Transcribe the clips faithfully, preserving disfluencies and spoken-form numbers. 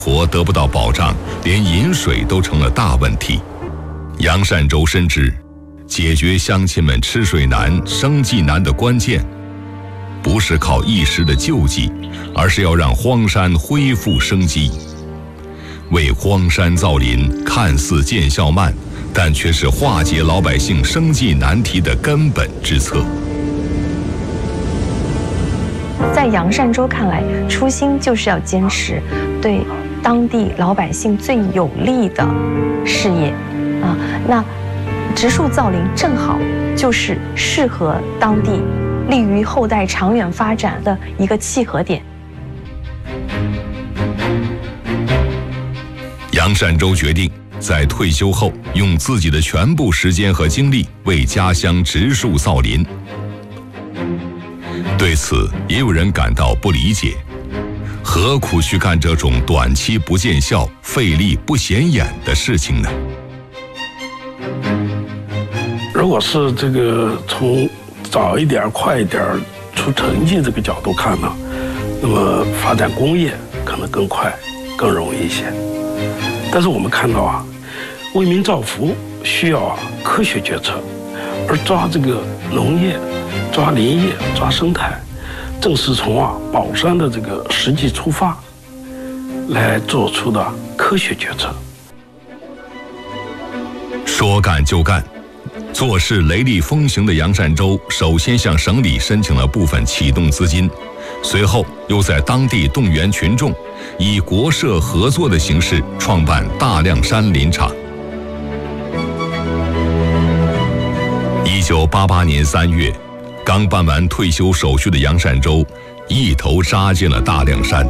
活得不到保障，连饮水都成了大问题。杨善洲深知，解决乡亲们吃水难、生计难的关键，不是靠一时的救济，而是要让荒山恢复生机。为荒山造林，看似见效慢，但却是化解老百姓生计难题的根本之策。 在杨善洲看来，初心就是要坚持对当地老百姓最有利的事业啊。那植树造林正好就是适合当地利于后代长远发展的一个契合点。 杨善洲决定在退休后用自己的全部时间和精力为家乡植树造林。对此，也有人感到不理解，何苦去干这种短期不见效、费力不显眼的事情呢？ 如果是这个从早一点、快一点出成绩这个角度看呢，那么发展工业可能更快、更容易一些。但是我们看到啊，为民造福需要啊科学决策，而抓这个农业、抓林业、抓生态，正是从啊宝山的这个实际出发来做出的科学决策。 说干就干，做事雷厉风行的杨善洲首先向省里申请了部分启动资金，随后又在当地动员群众，以国社合作的形式创办大凉山林场。一九八八年三月，刚办完退休手续的杨善洲一头扎进了大凉山。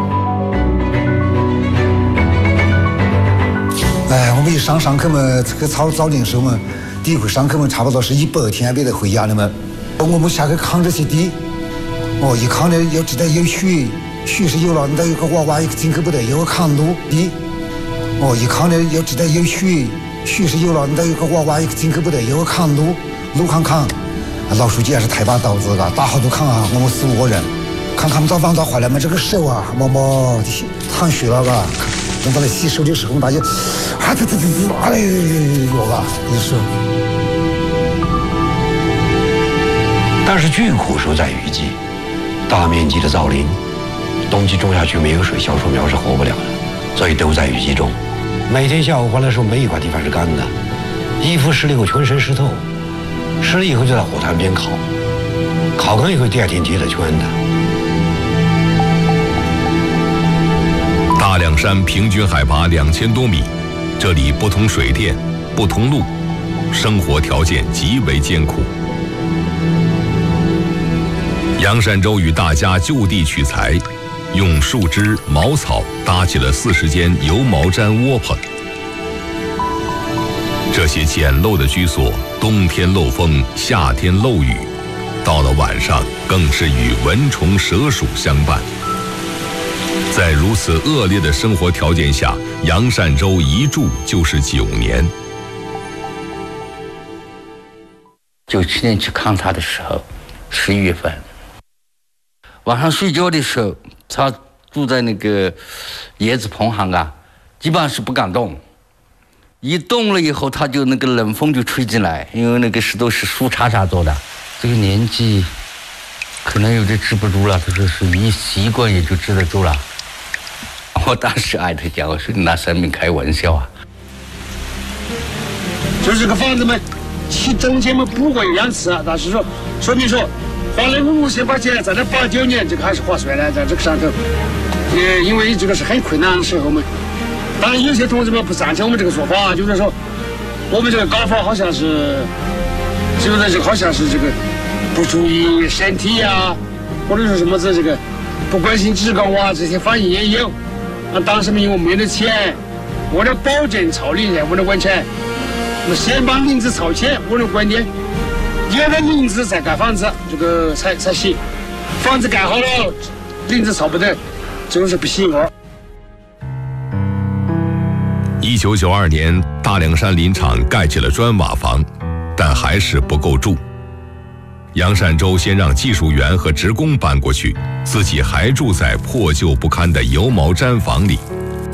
哎，我们一上上课嘛，这个造造林时候嘛，第一回上课嘛，差不多是一百天没得回家的嘛。我们下去扛这些地，哦，一扛呢要知道有水，水是有了，你得有个娃娃，一个进去不得，有个扛路地。哦，一扛呢要知道有水，水是有了，你得有个娃娃，一个进去不得，有个扛路，路扛扛。老书记也是抬把刀子，嘎，打好多炕啊，我们四五个人，看看到放到回来嘛，这个手啊，么么烫血了，嘎。等到了洗手的时候，大家啊，这这这这，哎呦啊，你说。 但是菌户所在雨季，大面积的造林，冬季种下去没有水，小树苗是活不了的，所以都在雨季种。每天下午回来的时候，没一块地方是干的，衣服湿了以后全身湿透，湿了以后就在火炭边烤，烤干以后第二天接着圈的。 大凉山平均海拔两千多米，这里不通水电，不通路，生活条件极为艰苦。杨善洲与大家就地取材，用树枝、茅草搭起了四十间油毛毡窝棚。这些简陋的居所，冬天漏风，夏天漏雨，到了晚上更是与蚊虫蛇鼠相伴。在如此恶劣的生活条件下，杨善洲一住就是九年。 九七年去看他的时候，十一月份，晚上睡觉的时候，他住在那个椰子棚上啊，基本上是不敢动。一动了以后，他就那个冷风就吹进来，因为那个石头是树杈杈做的。这个年纪可能有点治不住了，他说是一习惯也就治得住了。我当时挨他讲，我说你拿生命开玩笑啊！ 就是这个房子嘛，起中间嘛不过有两次啊，但是说说明说花了五千块钱，在这八九年这个还是划算的，在这个上头，也因为这个是很困难的时候嘛。当然有些同志们不赞成我们这个做法，就是说我们这个搞法好像是，就是这个好像是这个不注意身体呀、啊，或者是什么子这个不关心职工啊，这些反应也有。那当时因为我没得钱，为了保证造林业，为了完全，我先把林子造起，我的观点，有了林子再盖房子，这个才才行。房子盖好了，林子造不得，这个是不行哦。 一九九二年，大凉山林场盖起了砖瓦房，但还是不够住。杨善洲先让技术员和职工搬过去，自己还住在破旧不堪的油毛毡房里。